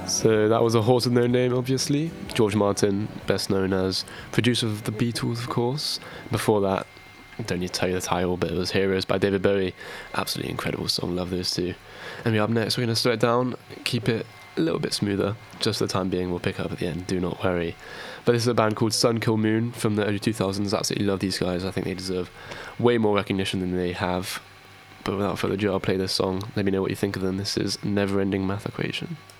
So that was A Horse with No Name, obviously. George Martin, best known as producer of the Beatles, of course. Before that, don't need to tell you the title, but it was Heroes by David Bowie. Absolutely incredible song, love those two. And up next, we're going to slow it down, keep it a little bit smoother. Just for the time being, we'll pick up at the end, do not worry. But this is a band called Sun Kil Moon from the early 2000s. Absolutely love these guys. I think they deserve way more recognition than they have. But without further ado, I'll play this song. Let me know what you think of them. This is Never Ending Math Equation.